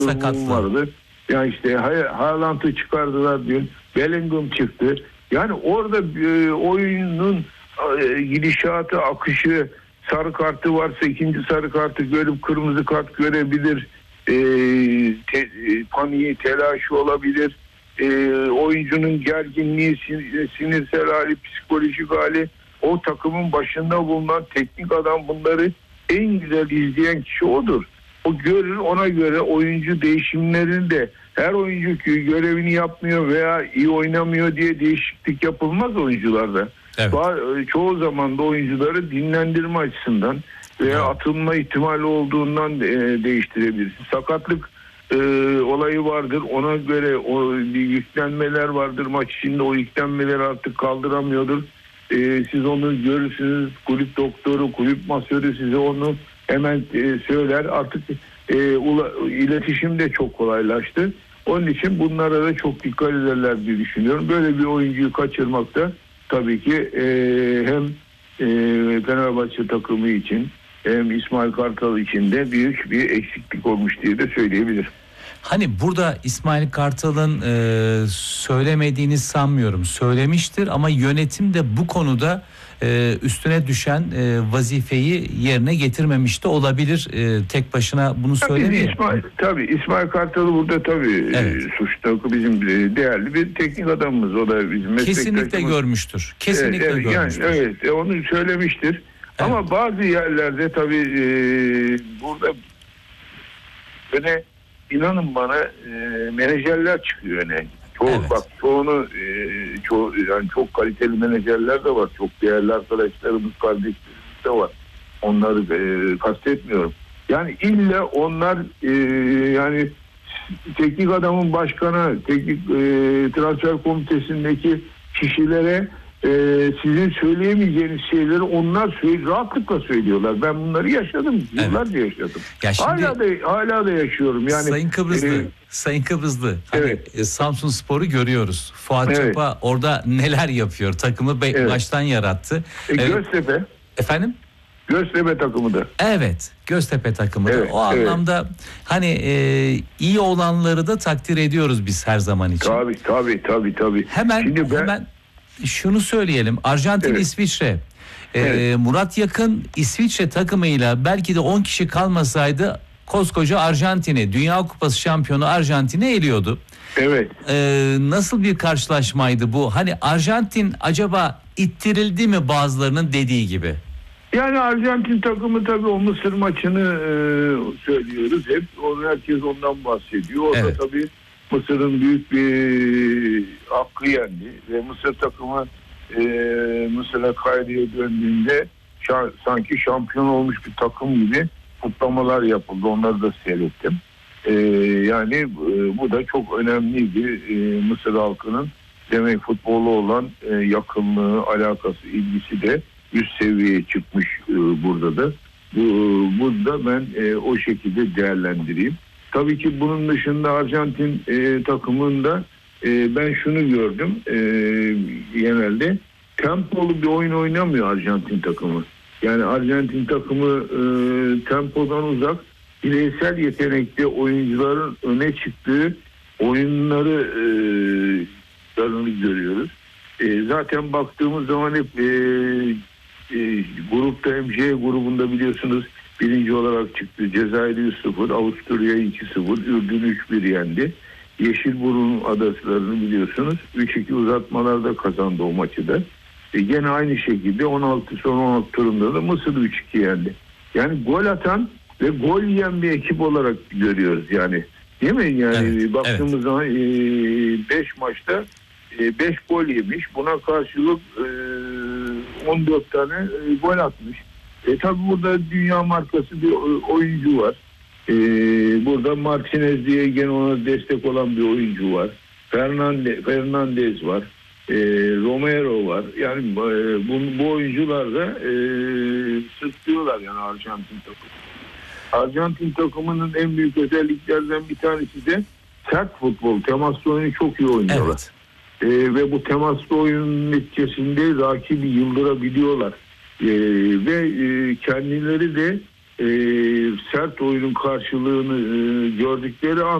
durumum Sakatlığı. vardı. Yani işte Haaland'ı çıkardılar dün. Bellingham çıktı. Yani orada oyunun gidişatı, akışı, sarı kartı varsa ikinci sarı kartı görüp kırmızı kart görebilir. Paniği, telaşı olabilir. Oyuncunun gerginliği, sinirsel hali, psikolojik hali, o takımın başında bulunan teknik adam, bunları en güzel izleyen kişi odur. O görür, ona göre oyuncu değişimlerinde her oyuncu görevini yapmıyor veya iyi oynamıyor diye değişiklik yapılmaz oyuncularda. Evet. Çoğu zaman da oyuncuları dinlendirme açısından veya atılma ihtimali olduğundan değiştirebilirsin. Sakatlık olayı vardır. Ona göre yüklenmeler vardır. Maç içinde o yüklenmeleri artık kaldıramıyordur. Siz onu görürsünüz. Kulüp doktoru, kulüp masörü size onu hemen söyler. Artık iletişim de çok kolaylaştı. Onun için bunlara da çok dikkat ederler diye düşünüyorum. Böyle bir oyuncuyu kaçırmak da tabii ki hem Fenerbahçe takımı için hem İsmail Kartal için de büyük bir eksiklik olmuş diye de söyleyebilirim. Hani burada İsmail Kartal'ın söylemediğini sanmıyorum. Söylemiştir ama yönetim de bu konuda üstüne düşen vazifeyi yerine getirmemiş de olabilir. Tek başına bunu söylemiyor. İsmail Kartal'ı burada suçlu, bizim değerli bir teknik adamımız. O da bizim kesinlikle görmüştür. Kesinlikle görmüştür. Yani, onu söylemiştir. Evet. Ama bazı yerlerde tabii burada öne, inanın bana, menajerler çıkıyor öne. Çok kaliteli menajerler de var. Çok değerli arkadaşlarımız, kardeşlerimiz de var. Onları kastetmiyorum. Yani illa onlar yani teknik adamın başkanı, teknik transfer komitesindeki kişilere sizin söyleyemeyeceğiniz şeyleri onlar rahatlıkla söylüyorlar. Ben bunları yaşadım. Yıllarca yaşadım. Ya şimdi, hala da yaşıyorum. Yani Sayın Kıbrıslı. Hani Samsun Spor'u görüyoruz. Fuat Çapa orada neler yapıyor? Takımı baştan yarattı. Göztepe. Efendim? Göztepe takımı da. Evet, Göztepe takımı da. O anlamda hani iyi olanları da takdir ediyoruz biz her zaman için. Tabii. Hemen şunu söyleyelim. Arjantin, İsviçre. Murat Yakın İsviçre takımıyla belki de 10 kişi kalmasaydı koskoca Arjantin'i, Dünya Kupası şampiyonu Arjantin'i eliyordu. Evet. Nasıl bir karşılaşmaydı bu? Hani Arjantin acaba ittirildi mi bazılarının dediği gibi? Yani Arjantin takımı tabii o Mısır maçını söylüyoruz. Hep herkes ondan bahsediyor. Orada tabii Mısır'ın büyük bir hakkı yendi. Ve Mısır takımı Mısır'a Kairo'ya döndüğünde sanki şampiyon olmuş bir takım gibi kutlamalar yapıldı. Onları da seyrettim. Yani bu da çok önemliydi. Mısır halkının demek futbola olan yakınlığı, alakası, ilgisi de üst seviyeye çıkmış burada da. Burada ben o şekilde değerlendireyim. Tabii ki bunun dışında Arjantin takımında ben şunu gördüm. Genelde tempolu bir oyun oynamıyor Arjantin takımı. Yani Arjantin takımı tempodan uzak, bireysel yetenekli oyuncuların öne çıktığı oyunları görüyoruz. Zaten baktığımız zaman hep grupta MC grubunda biliyorsunuz birinci olarak çıktı. Cezayir 3-0, Avusturya 2-0, Ürdün 3-1 yendi. Yeşilburun adaslarını biliyorsunuz 3-2 uzatmalarda kazandı o maçı da. Gene aynı şekilde son 16 turunda da Mısır 3-2 yendi. Yani gol atan ve gol yiyen bir ekip olarak görüyoruz yani. Değil mi? Yani baktığımız zaman 5 maçta 5 gol yemiş. Buna karşılık 14 tane gol atmış. Tabi burada dünya markası bir oyuncu var. Burada Martinez diye gene ona destek olan bir oyuncu var. Fernandez var. Romero var. Yani bu oyuncular da sırtlıyorlar yani Arjantin takımı. Arjantin takımının en büyük özelliklerden bir tanesi de sert futbol. Temaslı oyunu çok iyi oynuyorlar. Ve bu temaslı oyunun neticesinde rakibi yıldırabiliyorlar. Ve kendileri de sert oyunun karşılığını gördükleri an